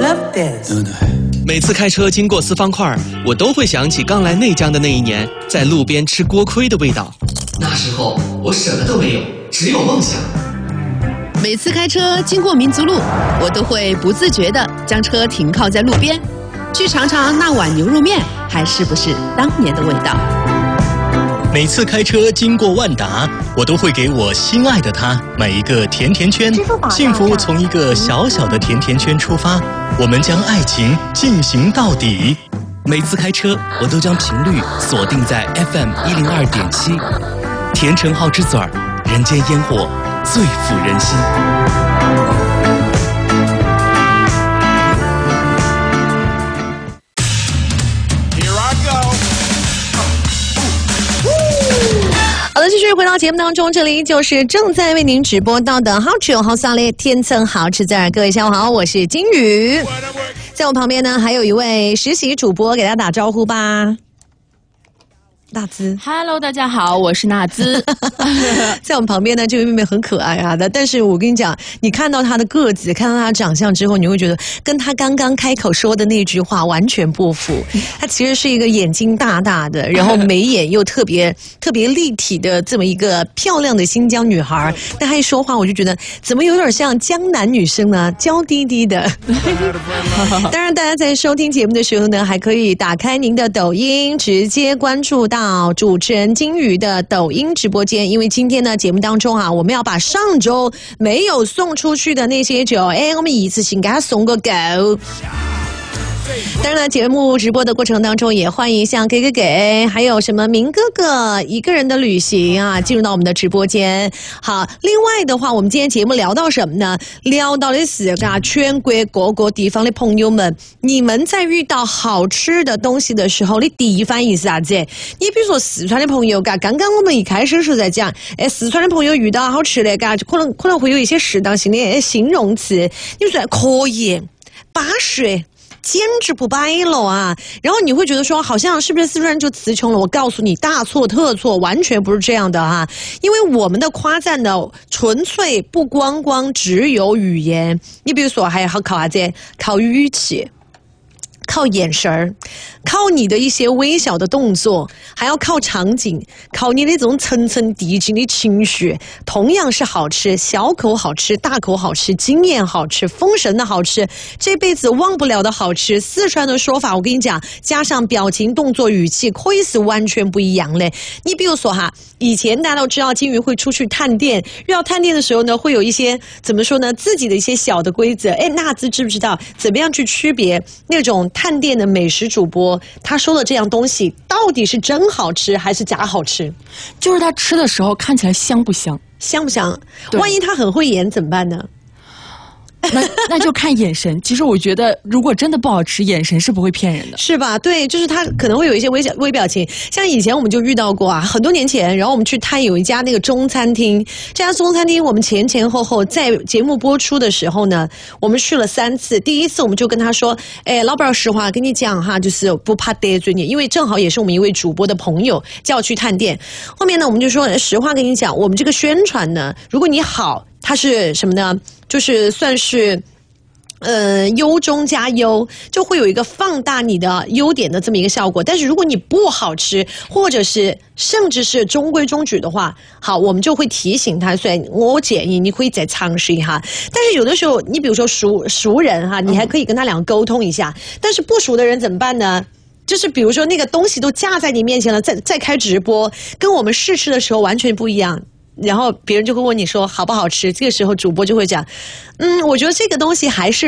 love this。 每次开车经过四方块，我都会想起刚来内江的那一年，在路边吃锅盔的味道。那时候我什么都没有，只有梦想。 每次开车经过民族路，我都会不自觉地将车停靠在路边，去尝尝那碗牛肉面还是不是当年的味道。 每次开车经过万达，我都会给我心爱的他买一个甜甜圈。幸福从一个小小的甜甜圈出发，我们将爱情进行到底。 每次开车，我都将频率锁定在 FM 102.7，甜橙好之嘴儿，人间烟火最抚人心。 好的，继续回到节目当中，这里就是正在为您直播到的好吃有好싸嘞天蹭好吃在，各位下午好，我是金宇，在我旁边呢还有一位实习主播，给大家打招呼吧。纳兹 ，Hello， 大家好，我是纳兹。 在我们旁边呢，这位妹妹很可爱啊的，但是我跟你讲，你看到她的个子，看到她的长相之后，你会觉得跟她刚刚开口说的那句话完全不符。她其实是一个眼睛大大的，然后眉眼又特别立体的这么一个漂亮的新疆女孩。但她一说话，我就觉得怎么有点像江南女生呢，娇滴滴的。当然，大家在收听节目的时候呢，还可以打开您的抖音，直接关注到主持人金宇的抖音直播间，因为今天呢节目当中啊，我们要把上周没有送出去的那些酒，我们一次性给他送个够。当然了，节目直播的过程当中，也欢迎像给还有什么明哥哥一个人的旅行啊，进入到我们的直播间。好，另外的话，我们今天节目聊到什么呢？聊到的是全国各个地方的朋友们，你们在遇到好吃的东西的时候，你第一反应是啥子？你比如说四川的朋友，刚刚我们一开始是在讲，四川的朋友遇到好吃的，可能会有一些适当性的形容词，你说可以，巴适。简直不摆了啊！然后你会觉得说，好像是不是四川人就词穷了？我告诉你，大错特错，完全不是这样的啊！因为我们的夸赞呢，纯粹不光只有语言，你比如说还要靠啥子？靠语气。靠眼神儿，靠你的一些微小的动作，还要靠场景，靠你那种层层递进的情绪。同样是好吃，小口好吃，大口好吃，惊艳好吃，封神的好吃，这辈子忘不了的好吃。四川的说法，我跟你讲，加上表情、动作、语气，可以是完全不一样的。你比如说哈，以前大家都知道金鱼会出去探店，遇到探店的时候呢，会有一些怎么说呢，自己的一些小的规则。纳兹知不知道怎么样去区别那种探店的美食主播他说的这样东西到底是真好吃还是假好吃？ 就是他吃的时候看起来香不香？ 香不香？万一他很会演怎么办呢？ 那就看眼神。其实我觉得，如果真的不好吃，眼神是不会骗人的， 是吧？对，就是他可能会有一些微表情。像以前我们就遇到过啊，很多年前，然后我们去探有一家那个中餐厅，这家中餐厅我们前后在节目播出的时候呢，我们去了3次。第一次我们就跟他说，老板，实话跟你讲哈，就是不怕得罪你，因为正好也是我们一位主播的朋友叫我去探店。后面呢，我们就说实话跟你讲，我们这个宣传呢，如果你好。它是什么呢？就是算是优中加优，就会有一个放大你的优点的这么一个效果。但是如果你不好吃，或者是甚至是中规中矩的话，好，我们就会提醒他。所以我建议你可以再尝试一下。但是有的时候，你比如说熟人哈，你还可以跟他俩沟通一下。但是不熟的人怎么办呢？就是比如说那个东西都架在你面前了，再开直播，跟我们试吃的时候完全不一样。然后别人就会问你说好不好吃，这个时候主播就会讲，我觉得这个东西还是